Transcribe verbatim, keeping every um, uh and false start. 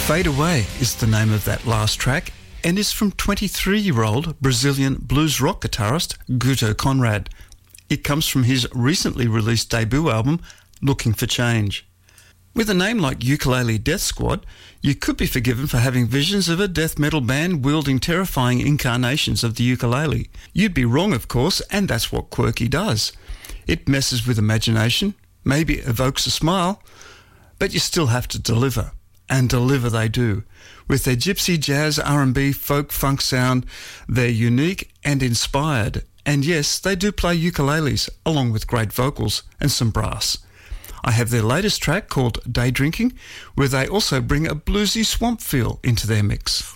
Fade Away is the name of that last track and is from twenty-three-year-old Brazilian blues rock guitarist Guto Conrad. It comes from his recently released debut album, Looking for Change. With a name like Ukulele Death Squad, you could be forgiven for having visions of a death metal band wielding terrifying incarnations of the ukulele. You'd be wrong, of course, and that's what Quirky does. It messes with imagination, maybe evokes a smile, but you still have to deliver. And deliver they do. With their gypsy, jazz, R and B, folk, funk sound, they're unique and inspired. And yes, they do play ukuleles, along with great vocals and some brass. I have their latest track called Day Drinking, where they also bring a bluesy swamp feel into their mix.